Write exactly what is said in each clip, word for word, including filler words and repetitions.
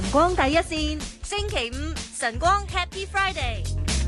光第一線，星期五晨光 Happy Friday。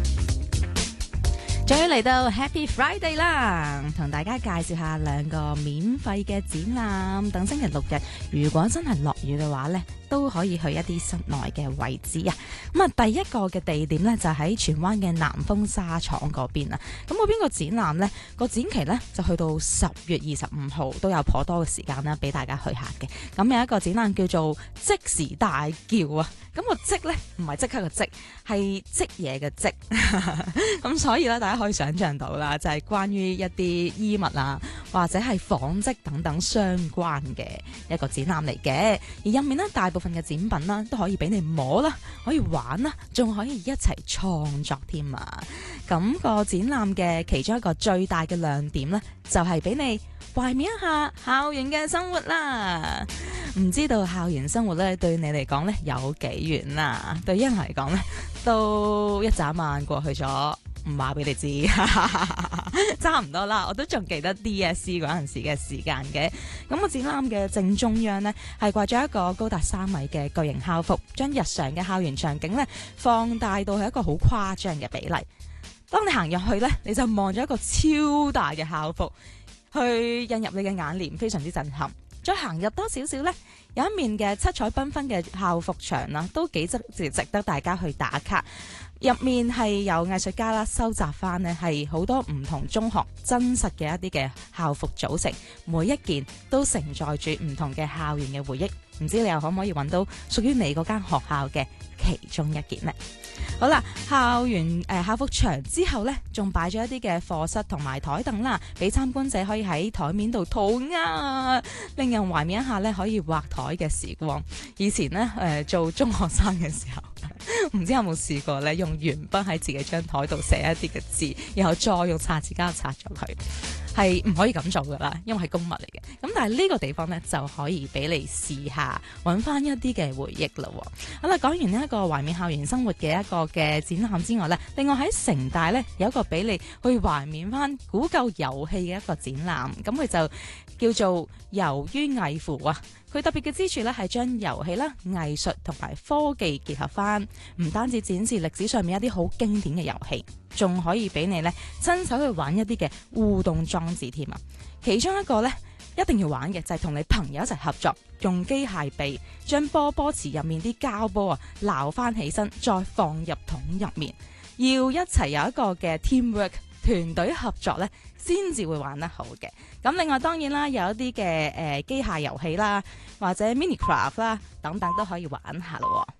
終於嚟到 Happy Friday 啦，同大家介紹下兩個免費嘅展覽。等星期六日，如果真係落雨嘅話呢，都可以去一啲室內嘅位置啊。咁啊，第一個嘅地點呢，就喺荃灣嘅南豐紗廠嗰邊啊。咁嗰邊個展覽呢，個展期呢，就去到十月二十五號，都有頗多嘅時間啦，俾大家去下嘅。咁有一個展覽叫做即時大叫啊。咁個即呢，唔係即刻個即，係即嘢嘅即。咁所以咧，大家可以想象到啦，就係關於一啲衣物啊，或者係紡織等等相關嘅一個展覽嚟嘅。而入面呢，大部分嘅展品啦，都可以俾你摸啦，可以玩啦，仲可以一齊創作添啊！咁個展覽嘅其中一個最大嘅亮點呢，就係俾你懷緬一下校園嘅生活啦。唔知道校園生活咧對你嚟講咧有幾遠啦？對於人嚟講咧，都一眨眼過去咗，唔話俾你知，差唔多啦。我都仲記得 D S C 嗰陣時嘅時間嘅。咁個展覽嘅正中央呢，係掛咗一個高達三米嘅巨型校服，將日常嘅校園場景咧放大到係一個好誇張嘅比例。當你行入去咧，你就望咗一個超大嘅校服，去印入你嘅眼簾，非常之震撼。再行入多少少呢，有一面嘅七彩繽紛嘅校服牆啦，都幾值值得大家去打卡。入面係有藝術家啦，收集翻呢係好多唔同中學真實嘅一啲嘅校服組成，每一件都承載住唔同嘅校園嘅回憶。唔知你又可唔可以揾到屬於你嗰間學校嘅其中一件呢？好啦，校園誒、呃、校服牆之後呢，仲擺咗一啲嘅課室同埋台凳啦，俾參觀者可以喺台面度塗鴉，令人懷緬一下呢可以畫台嘅時光。以前呢，誒、呃、做中學生嘅時候，唔知有冇試過呢，用鉛筆喺自己張台度寫一啲嘅字，然後再用擦紙膠擦咗佢。係唔可以咁做噶啦，因為係公物嚟嘅。咁但係呢個地方呢，就可以俾你試下揾翻一啲嘅回憶啦。好啦，講完呢一個懷緬校園生活嘅一個嘅展覽之外呢，另外喺城大呢，有一個俾你去懷緬翻古舊遊戲嘅一個展覽。咁佢就叫做遊於藝乎啊。佢特別嘅之處咧，係將遊戲啦、藝術同埋科技結合翻，唔單止展示歷史上面一啲好經典嘅遊戲，仲可以俾你咧親手去玩一啲嘅互動裝置添啊！其中一個咧一定要玩嘅就係同你朋友一齊合作，用機械臂將波波池入面啲膠波啊撈翻起身，再放入桶入面，要一齊有一個嘅 teamwork 團隊合作咧，先至會玩得好嘅。咁另外當然啦，有一啲嘅誒機械遊戲啦，或者 Minecraft 啦等等都可以玩下咯。